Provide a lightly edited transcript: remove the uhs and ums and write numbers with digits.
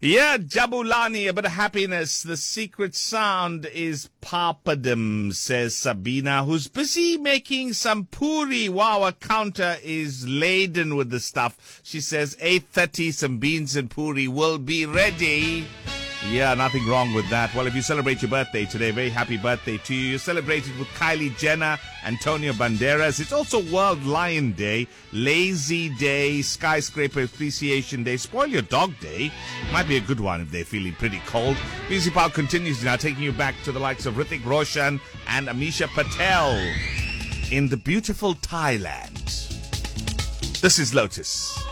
Yeah, Jabulani, a bit of happiness. The secret sound is papadum, says Sabina, who's busy making some puri. Wow, her counter is laden with the stuff. She says 8:30, some beans and puri will be ready. Yeah, nothing wrong with that. Well, if you celebrate your birthday today, very happy birthday to you. You celebrated with Kylie Jenner, Antonio Banderas. It's also World Lion Day, Lazy Day, Skyscraper Appreciation Day, Spoil Your Dog Day. Might be a good one if they're feeling pretty cold. Music Park continues now, taking you back to the likes of Hrithik Roshan and Amisha Patel in the beautiful Thailand. This is Lotus.